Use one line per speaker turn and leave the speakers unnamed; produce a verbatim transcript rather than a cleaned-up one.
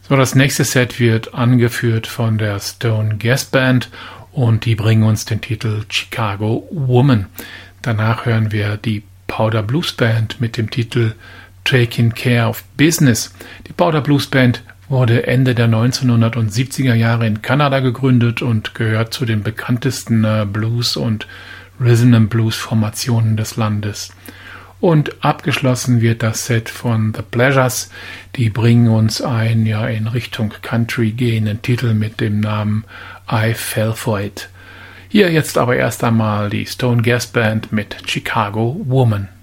So, das nächste Set wird angeführt von der Stone Gas Band und die bringen uns den Titel Chicago Woman. Danach hören wir die Powder Blues Band mit dem Titel Taking Care of Business. Die Powder Blues Band wurde Ende der neunzehnhundertsiebziger Jahre in Kanada gegründet und gehört zu den bekanntesten äh, Blues- und Rhythm-and-Blues-Formationen des Landes. Und abgeschlossen wird das Set von The Pleasures. Die bringen uns einen ja in Richtung Country gehenden Titel mit dem Namen I Fell For It. Hier jetzt aber erst einmal die Stone Gas Band mit Chicago Woman.